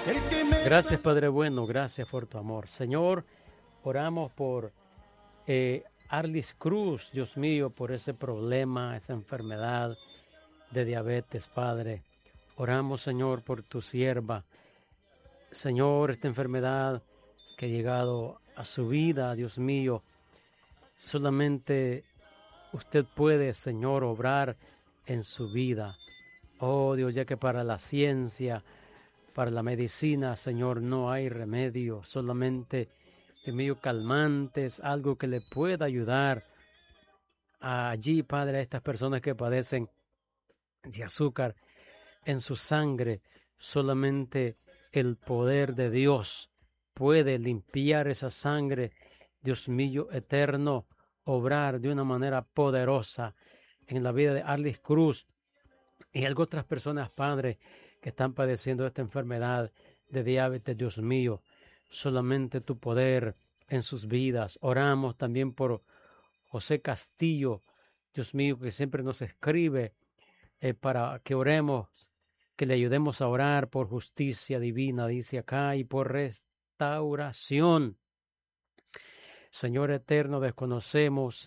Gracias, Padre bueno, gracias por tu amor. Señor, oramos por Arlis Cruz, Dios mío, por ese problema, esa enfermedad de diabetes, Padre. Oramos, Señor, por tu sierva. Señor, esta enfermedad que ha llegado a su vida, Dios mío, solamente usted puede, Señor, obrar en su vida. Oh Dios, ya que para la ciencia, para la medicina, Señor, no hay remedio, solamente Dios mío, calmantes, algo que le pueda ayudar allí, Padre, a estas personas que padecen de azúcar en su sangre. Solamente el poder de Dios puede limpiar esa sangre, Dios mío eterno, obrar de una manera poderosa en la vida de Arlis Cruz y algo otras personas, Padre, que están padeciendo esta enfermedad de diabetes, Dios mío. Solamente tu poder en sus vidas. Oramos también por José Castillo, Dios mío, que siempre nos escribe para que oremos, que le ayudemos a orar por justicia divina, dice acá, y por restauración. Señor eterno, desconocemos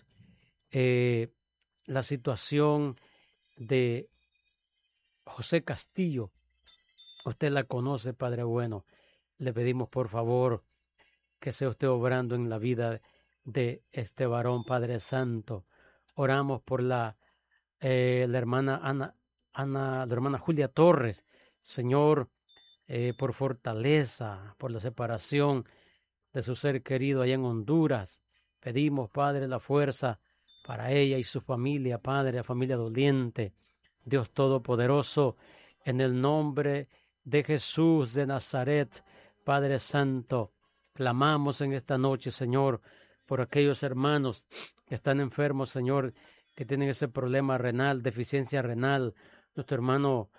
la situación de José Castillo. Usted la conoce, Padre bueno. Le pedimos, por favor, que sea usted obrando en la vida de este varón, Padre Santo. Oramos por la hermana la hermana Julia Torres. Señor, por fortaleza, por la separación de su ser querido allá en Honduras. Pedimos, Padre, la fuerza para ella y su familia, Padre, la familia doliente. Dios Todopoderoso, en el nombre de Jesús de Nazaret, Padre Santo, clamamos en esta noche, Señor, por aquellos hermanos que están enfermos, Señor, que tienen ese problema renal, deficiencia renal. Nuestro hermano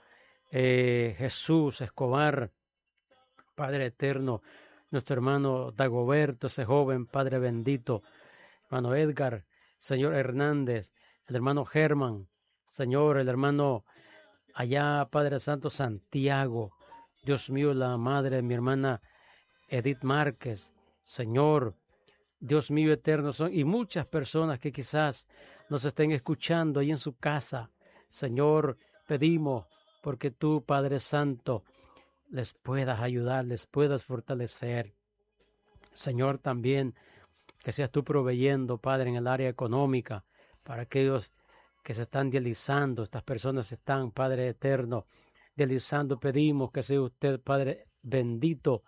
Jesús Escobar, Padre eterno, nuestro hermano Dagoberto, ese joven, Padre bendito, hermano Edgar, Señor Hernández, el hermano Germán, Señor, el hermano allá, Padre Santo, Santiago, Dios mío, la madre de mi hermana Edith Márquez, Señor, Dios mío eterno, y muchas personas que quizás nos estén escuchando ahí en su casa. Señor, pedimos porque tú, Padre Santo, les puedas ayudar, les puedas fortalecer. Señor, también que seas tú proveyendo, Padre, en el área económica para aquellos que se están dializando. Estas personas están, Padre eterno, dializando. Pedimos que sea usted, Padre bendito,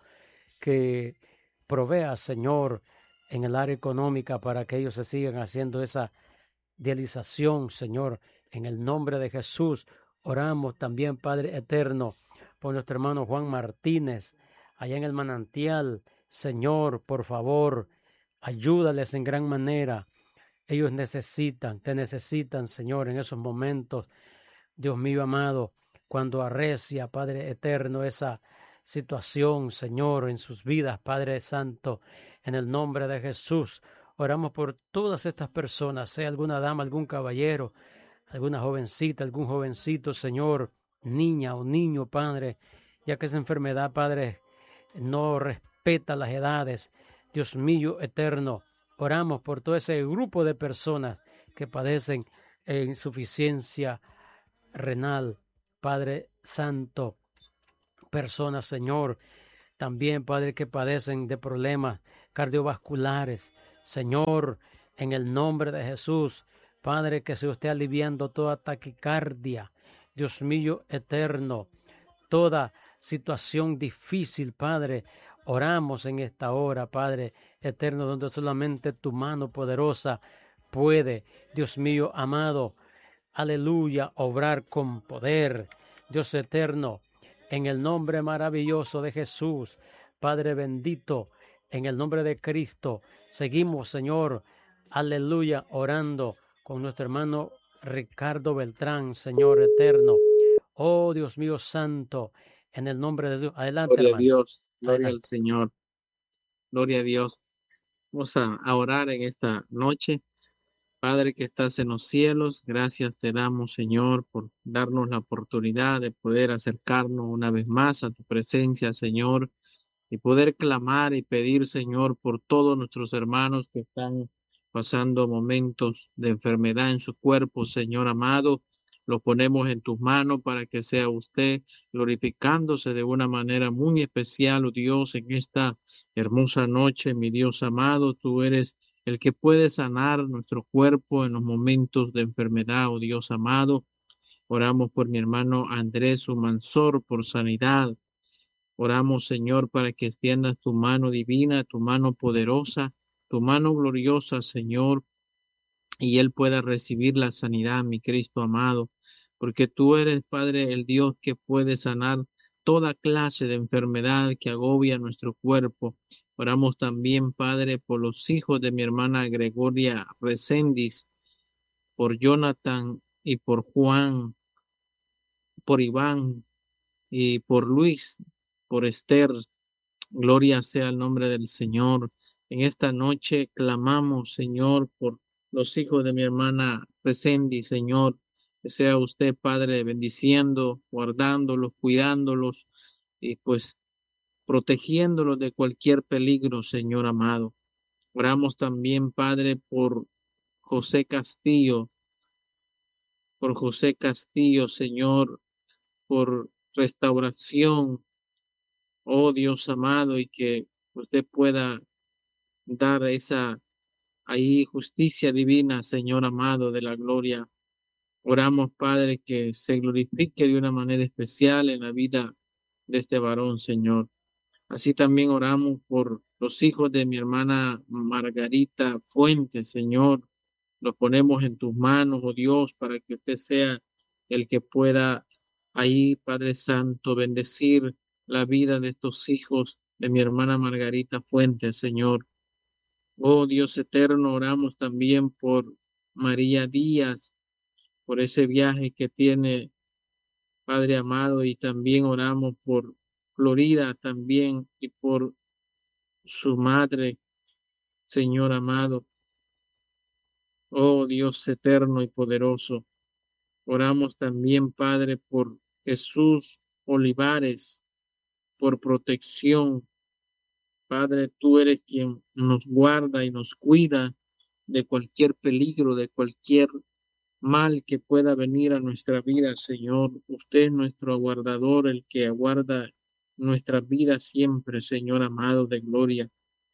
que provea, Señor, en el área económica para que ellos se sigan haciendo esa dialización, Señor. En el nombre de Jesús oramos también, Padre eterno, por nuestro hermano Juan Martínez, allá en el manantial. Señor, por favor, ayúdales en gran manera. Ellos necesitan, te necesitan, Señor, en esos momentos, Dios mío amado, cuando arrecia, Padre eterno, esa situación, Señor, en sus vidas, Padre Santo, en el nombre de Jesús. Oramos por todas estas personas, sea alguna dama, algún caballero, alguna jovencita, algún jovencito, Señor, niña o niño, Padre, ya que esa enfermedad, Padre, no respeta las edades. Dios mío eterno, oramos por todo ese grupo de personas que padecen insuficiencia renal, Padre Santo, personas, Señor, también, Padre, que padecen de problemas cardiovasculares. Señor, en el nombre de Jesús, Padre, que se esté aliviando toda taquicardia, Dios mío eterno, toda situación difícil, Padre, oramos en esta hora, Padre eterno, donde solamente tu mano poderosa puede, Dios mío amado, aleluya, obrar con poder. Dios eterno, en el nombre maravilloso de Jesús, Padre bendito, en el nombre de Cristo, seguimos, Señor, aleluya, orando con nuestro hermano Ricardo Beltrán, Señor eterno. Oh, Dios mío santo, en el nombre de Dios. Adelante, Gloria a hermano. Dios, gloria al Adelante. Señor, gloria a Dios. Vamos a orar en esta noche. Padre que estás en los cielos, gracias te damos, Señor, por darnos la oportunidad de poder acercarnos una vez más a tu presencia, Señor, y poder clamar y pedir, Señor, por todos nuestros hermanos que están pasando momentos de enfermedad en su cuerpo, Señor amado. Lo ponemos en tus manos para que sea usted glorificándose de una manera muy especial, oh Dios, en esta hermosa noche, mi Dios amado. Tú eres el que puede sanar nuestro cuerpo en los momentos de enfermedad, oh Dios amado. Oramos por mi hermano Andrés Humansor, por sanidad. Oramos, Señor, para que extiendas tu mano divina, tu mano poderosa, tu mano gloriosa, Señor, y él pueda recibir la sanidad, mi Cristo amado, porque tú eres, Padre, el Dios que puede sanar toda clase de enfermedad que agobia nuestro cuerpo. Oramos también, Padre, por los hijos de mi hermana Gregoria Recendis, por Jonathan y por Juan, por Iván y por Luis, por Esther. Gloria sea el nombre del Señor. En esta noche clamamos, Señor, por los hijos de mi hermana Resendi, Señor. Que sea usted, Padre, bendiciendo, guardándolos, cuidándolos y pues protegiéndolos de cualquier peligro, Señor amado. Oramos también, Padre, José Castillo, por José Castillo, Señor, por restauración, oh Dios amado, y que usted pueda dar esa ahí justicia divina, Señor amado de la gloria. Oramos, Padre, que se glorifique de una manera especial en la vida de este varón, Señor. Así también oramos por los hijos de mi hermana Margarita Fuentes, Señor. Los ponemos en tus manos, oh Dios, para que usted sea el que pueda ahí, Padre Santo, bendecir la vida de estos hijos de mi hermana Margarita Fuentes, Señor. Oh Dios eterno, oramos también por María Díaz, por ese viaje que tiene, Padre amado, y también oramos por Florida también y por su madre, Señor amado. Oh Dios eterno y poderoso, oramos también, Padre, por Jesús Olivares, por protección. Padre, tú eres quien nos guarda y nos cuida de cualquier peligro, de cualquier mal que pueda venir a nuestra vida, Señor. Usted es nuestro aguardador, el que aguarda nuestra vida siempre, Señor amado de gloria.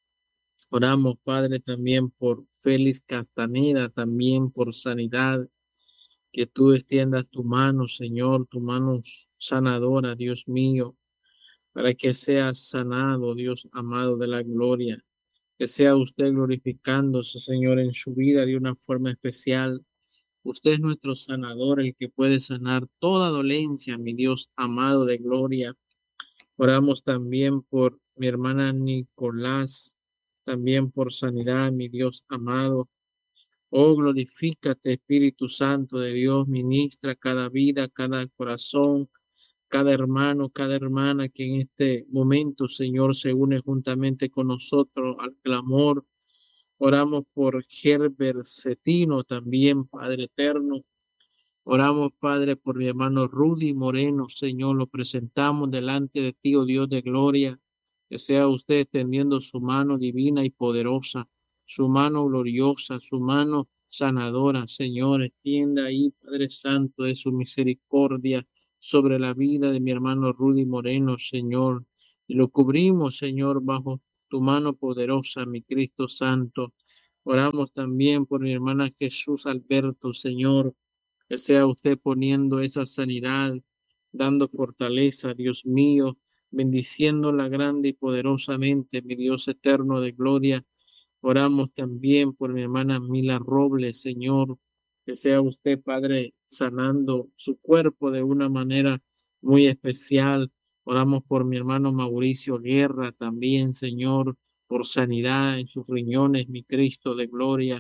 Oramos, Padre, también por Félix Castaneda, también por sanidad, que tú extiendas tu mano, Señor, tu mano sanadora, Dios mío, para que sea sanado, Dios amado de la gloria. Que sea usted glorificándose, Señor, en su vida de una forma especial. Usted es nuestro sanador, el que puede sanar toda dolencia, mi Dios amado de gloria. Oramos también por mi hermana Nicolás, también por sanidad, mi Dios amado. Oh, glorifícate, Espíritu Santo de Dios, ministra cada vida, cada corazón, cada hermano, cada hermana que en este momento, Señor, se une juntamente con nosotros al clamor. Oramos por Herbert Cetino también, Padre eterno. Oramos, Padre, por mi hermano Rudy Moreno, Señor, lo presentamos delante de ti, oh Dios de gloria, que sea usted extendiendo su mano divina y poderosa, su mano gloriosa, su mano sanadora, Señor, extienda ahí, Padre Santo, de su misericordia sobre la vida de mi hermano Rudy Moreno, Señor, y lo cubrimos, Señor, bajo tu mano poderosa, mi Cristo Santo. Oramos también por mi hermana Jesús Alberto, Señor, que sea usted poniendo esa sanidad, dando fortaleza, Dios mío, bendiciéndola grande y poderosamente, mi Dios eterno de gloria. Oramos también por mi hermana Mila Robles, Señor, que sea usted, Padre, sanando su cuerpo de una manera muy especial. Oramos por mi hermano Mauricio Guerra también, Señor, por sanidad en sus riñones, mi Cristo de gloria.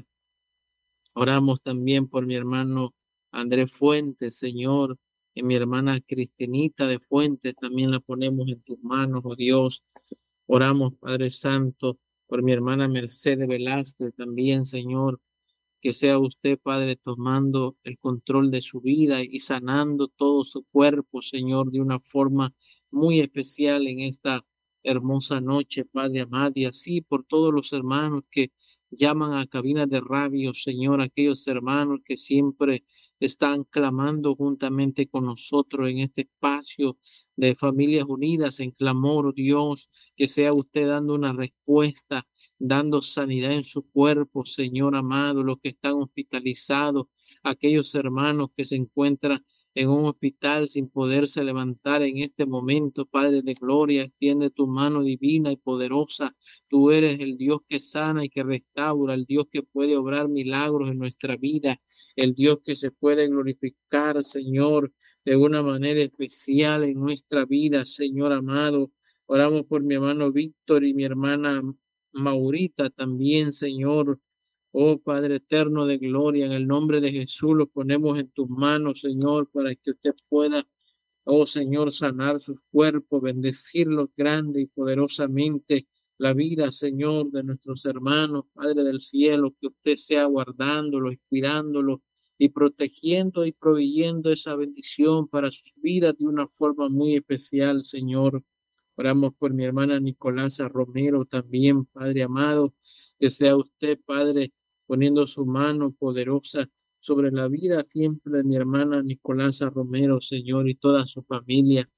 Oramos también por mi hermano Andrés Fuentes, Señor, y mi hermana Cristinita de Fuentes, también la ponemos en tus manos, oh Dios. Oramos, Padre Santo, por mi hermana Mercedes Velázquez también, Señor. que sea usted, Padre, tomando el control de su vida y sanando todo su cuerpo, Señor, de una forma muy especial en esta hermosa noche, Padre amado, y así por todos los hermanos que llaman a cabinas de radio, Señor, aquellos hermanos que siempre están clamando juntamente con nosotros en este espacio de familias unidas en clamor, oh Dios, que sea usted dando una respuesta, dando sanidad en su cuerpo, Señor amado, los que están hospitalizados, aquellos hermanos que se encuentran en un hospital sin poderse levantar en este momento, Padre de gloria, extiende tu mano divina y poderosa. Tú eres el Dios que sana y que restaura, el Dios que puede obrar milagros en nuestra vida, el Dios que se puede glorificar, Señor, de una manera especial en nuestra vida, Señor amado. Oramos por mi hermano Víctor y mi hermana Maurita también, Señor. Oh Padre eterno de gloria, en el nombre de Jesús lo ponemos en tus manos, Señor, para que usted pueda, oh Señor, sanar sus cuerpos, bendecirlos grande y poderosamente. La vida, Señor, de nuestros hermanos, Padre del cielo, que usted sea guardándolos y cuidándolos y protegiendo y proveyendo esa bendición para sus vidas de una forma muy especial, Señor. Oramos por mi hermana Nicolasa Romero también, Padre amado, que sea usted, Padre, poniendo su mano poderosa sobre la vida siempre de mi hermana Nicolasa Romero, Señor, y toda su familia.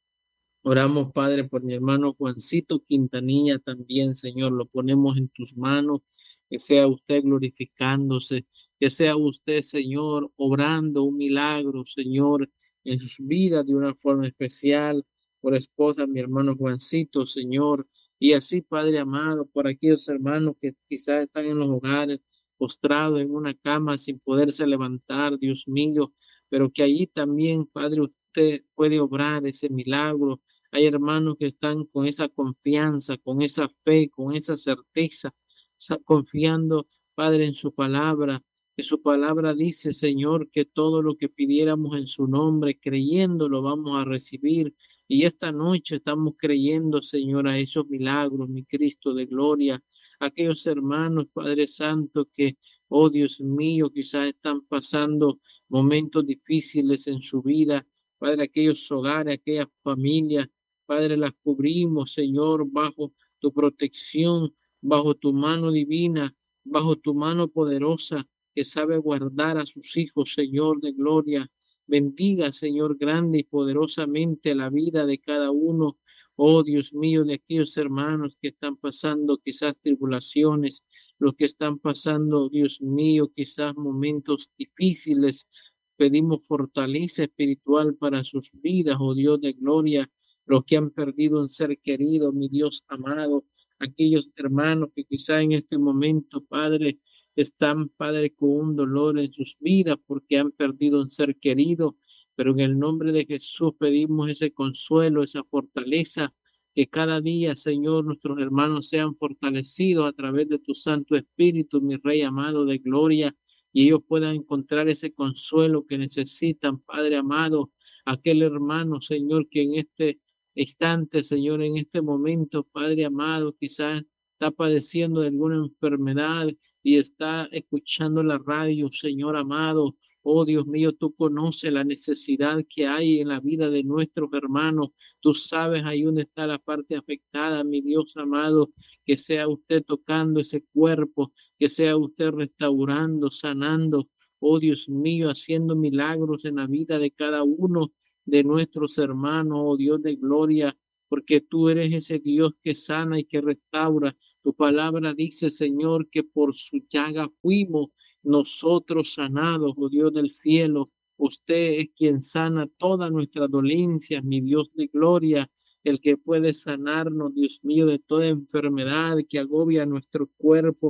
Oramos, Padre, por mi hermano Juancito Quintanilla también, Señor, lo ponemos en tus manos, que sea usted glorificándose, que sea usted, Señor, obrando un milagro, Señor, en sus vidas de una forma especial, por esposa, mi hermano Juancito, Señor, y así, Padre amado, por aquellos hermanos que quizás están en los hogares, postrados en una cama sin poderse levantar, Dios mío, pero que allí también, Padre, usted puede obrar ese milagro. Hay hermanos que están con esa confianza, con esa fe, con esa certeza, confiando, Padre, en su palabra, que su palabra dice, Señor, que todo lo que pidiéramos en su nombre, creyendo, lo vamos a recibir. Y esta noche estamos creyendo, Señor, a esos milagros, mi Cristo de gloria. Aquellos hermanos, Padre Santo, que, oh Dios mío, quizás están pasando momentos difíciles en su vida. Padre, aquellos hogares, aquellas familias, Padre, las cubrimos, Señor, bajo tu protección, bajo tu mano divina, bajo tu mano poderosa, que sabe guardar a sus hijos, Señor de gloria. Bendiga, Señor, grande y poderosamente la vida de cada uno. Oh, Dios mío, de aquellos hermanos que están pasando quizás tribulaciones, los que están pasando, Dios mío, quizás momentos difíciles. Pedimos fortaleza espiritual para sus vidas, oh Dios de gloria, los que han perdido un ser querido, mi Dios amado, aquellos hermanos que quizá en este momento, Padre, están, Padre, con un dolor en sus vidas porque han perdido un ser querido, pero en el nombre de Jesús pedimos ese consuelo, esa fortaleza, que cada día, Señor, nuestros hermanos sean fortalecidos a través de tu Santo Espíritu, mi Rey amado de gloria, y ellos puedan encontrar ese consuelo que necesitan, Padre amado, aquel hermano, Señor, que en este instante, Señor, en este momento, Padre amado, quizás está padeciendo de alguna enfermedad y está escuchando la radio, Señor amado. Oh Dios mío, tú conoces la necesidad que hay en la vida de nuestros hermanos. Tú sabes ahí dónde está la parte afectada, mi Dios amado, que sea usted tocando ese cuerpo, que sea usted restaurando, sanando. Oh Dios mío, haciendo milagros en la vida de cada uno de nuestros hermanos, oh Dios de gloria, porque tú eres ese Dios que sana y que restaura. Tu palabra dice, Señor, que por su llaga fuimos nosotros sanados, oh Dios del cielo. Usted es quien sana todas nuestras dolencias, mi Dios de gloria, el que puede sanarnos, Dios mío, de toda enfermedad que agobia nuestro cuerpo.